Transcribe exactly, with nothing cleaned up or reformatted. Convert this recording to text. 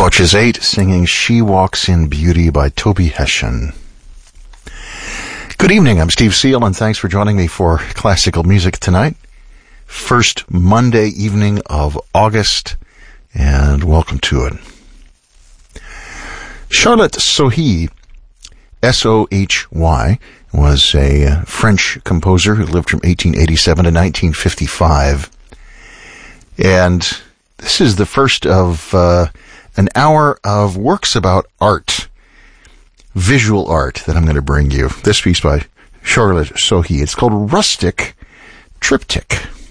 Watches eight, singing She Walks in Beauty by Toby Hession. Good evening, I'm Steve Seal, and thanks for joining me for classical music tonight. First Monday evening of August, and welcome to it. Charlotte Sohy, S O H Y, was a French composer who lived from eighteen eighty-seven to nineteen fifty-five. And this is the first of uh, an hour of works about art, visual art, that I'm going to bring you. This piece by Charlotte Sohy. It's called Rustic Triptych.